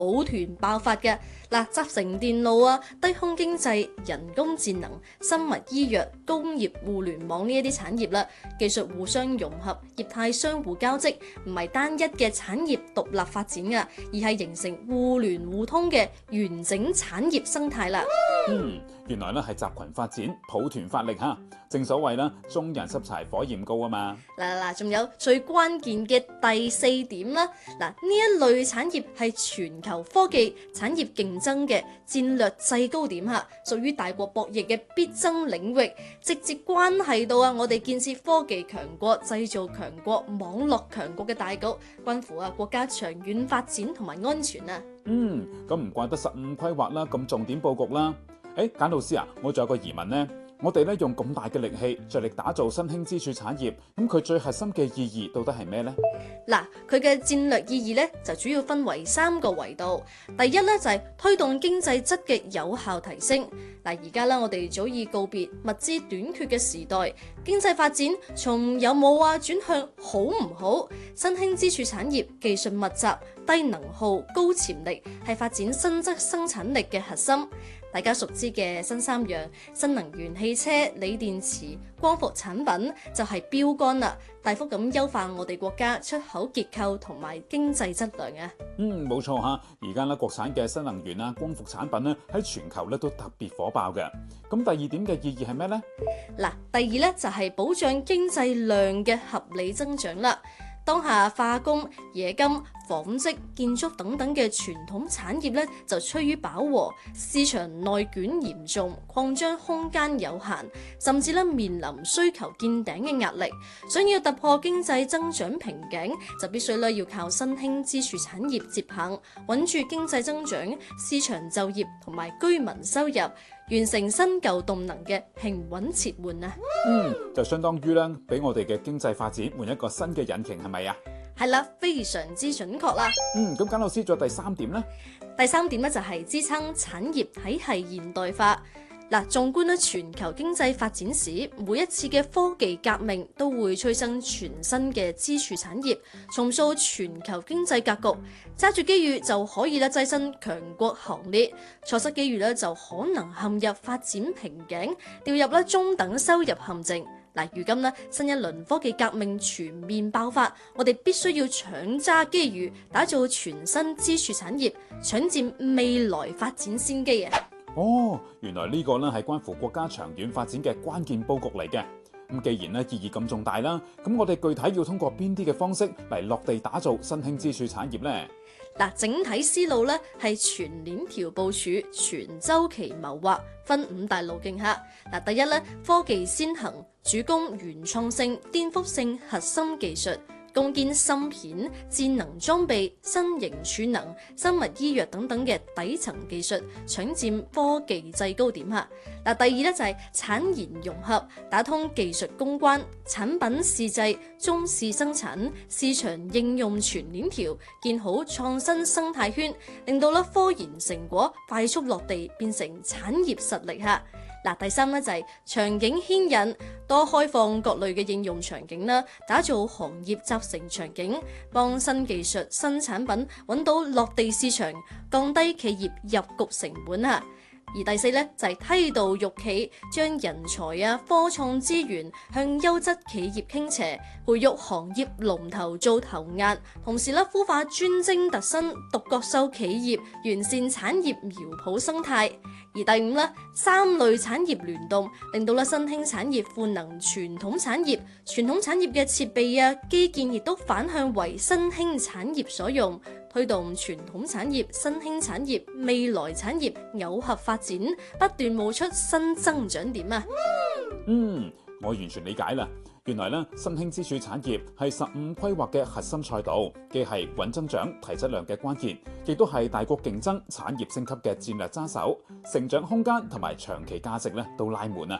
抱團爆發嘅。嗱，集成電路啊、低空經濟、人工智能、生物醫藥、工業互聯網呢一啲產業啦，技術互相融合，業態相互交織，唔係單一嘅產業獨立發展㗎，而係形成互聯互通嘅完整產業生態啦。 原來咧係集群發展，抱團發力嚇。正所謂啦，眾人拾柴火焰高啊嘛。 嗱，仲有最關鍵嘅第4點啦。嗱，呢一類產業係全球科技產業競爭嘅戰略制高點嚇，屬於大國博弈嘅必爭領域，直接關係到我哋建設科技強國、製造強國、網絡強國嘅大局，關乎國家長遠發展同埋安全啊。 咁唔怪得15規劃啦，咁重點佈局啦。簡老師啊，我仲有個疑問呢。我哋咧用咁大嘅力氣，着力打造新興支柱產業，咁佢最核心嘅意義到底係咩呢？ 嗱，佢嘅戰略意義咧就主要分為3個維度。第一咧就係推動經濟質嘅有效提升。嗱，而家咧我哋早已告別物資短缺嘅時代，經濟發展從有冇轉向好唔好。新興支柱產業技術密集、低能耗、高潛力，係發展新質生產力嘅核心。大家熟知嘅新3樣新能源汽車、鋰電池、光伏產品就係標杆啦，大幅咁優化我哋國家出口結構同埋經濟質量啊。 冇錯嚇，而家咧國產嘅新能源啊、光伏產品咧喺全球咧都特別火爆嘅。咁第二點嘅意義係咩呢？ 嗱，第二咧就係保障經濟量嘅合理增長啦。當下化工、冶金、紡織、建築等等嘅傳統產業咧就趨於飽和，市場內卷嚴重，擴張空間有限，甚至咧面臨需求見頂嘅壓力。想要突破經濟增長瓶頸，就必須要靠新興支柱產業接棒，穩住經濟增長、市場就業同埋居民收入，完成新舊動能嘅平穩切換啊！ 就相當於咧，俾我哋嘅經濟發展換一個新嘅引擎，係咪啊？ 係啦，非常之準確啦。 咁簡老師仲有第3點呢？ 第3點咧就係支撐產業體系現代化。嗱，縱觀全球經濟發展史，每一次嘅科技革命都會催生全新嘅支柱產業，重塑全球經濟格局。揸住機遇就可以躋身強國行列，錯失機遇就可能陷入發展瓶頸，掉入中等收入陷阱。嗱，如今新一輪科技革命全面爆發，我哋必須要搶揸機遇，打造全新支柱產業，搶佔未來發展先機啊！ 原來呢個係關乎國家長遠發展嘅關鍵佈局嚟嘅。咁既然意義咁重大啦，咁我哋具體要通過邊啲嘅方式嚟落地打造新興支柱產業呢？ 嗱，整體思路係全鏈條部署、全周期謀劃，分5大路徑下。第一科技先行，主攻原創性、顛覆性核心技術，攻堅芯片、智能裝備、新型儲能、生物醫藥等等嘅底層技術，搶佔科技制高點下。第二就係產研融合，打通技術攻關、產品試製、中試生產、市場應用全鏈條，建好創新生態圈，令到科研成果快速落地，變成產業實力下。第三就係場景牽引，多開放各類嘅應用場景啦，打造行業集成場景，幫新技術、新產品揾到落地市場，降低企業入局成本啊。而第四就係梯度育企，將人才科創資源向優質企業傾斜，培育行業龍頭做頭雁，同時孵化專精特新獨角獸企業，完善產業苗圃生態。而第五3類產業聯動，令到新興產業賦能傳統產業，傳統產業嘅設備基建亦都反向為新興產業所用，推動傳統產業、新興產業、未來產業耦合發展，不斷冒出新增長點啊！ 我完全理解啦。原來新興支柱產業係15規劃嘅核心賽道，既係穩增長、提質量嘅關鍵，亦都係大國競爭、產業升級嘅戰略揸手，成長空間同埋長期價值都拉滿啊！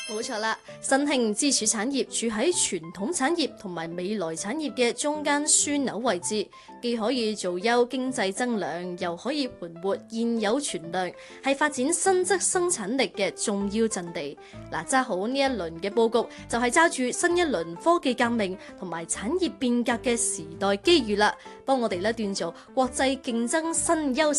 冇錯啦，新興支柱產業處喺傳統產業同埋未來產業嘅中間樞紐位置，既可以做優經濟增量，又可以盤活現有存量，係發展新質生產力嘅重要陣地。嗱，揸好呢一輪嘅佈局，就係揸住新一輪科技革命同埋產業變革嘅時代機遇啦，幫我哋咧鍛造國際競爭新優勢。